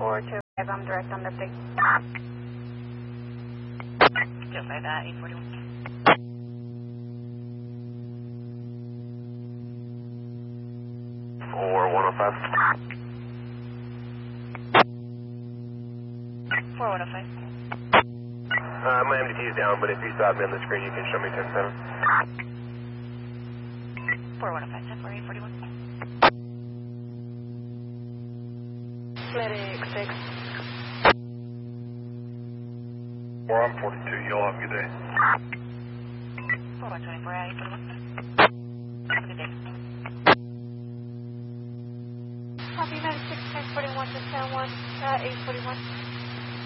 425, I'm direct on the big. Just like that, 841. 4105. 4105. My MDT is down, but if you stop me on the screen, you can show me 10-7. 4105, 10-4, 841. Clinic 6. We're on 42. Y'all have a good day. 4124, 841. Have a good day. Copy, United 6, 1041 to 101, 841.